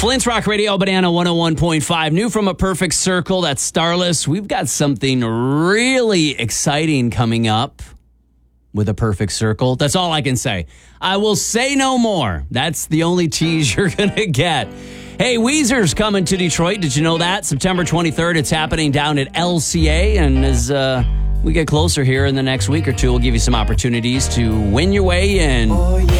Flint's Rock Radio, Banana 101.5. New from A Perfect Circle, that's Starless. We've got something really exciting coming up with A Perfect Circle. That's all I can say. I will say no more. That's the only tease you're going to get. Hey, Weezer's coming to Detroit. Did you know that? September 23rd, it's happening down at LCA. And as we get closer here in the next week or two, we'll give you some opportunities to win your way in. Oh, yeah.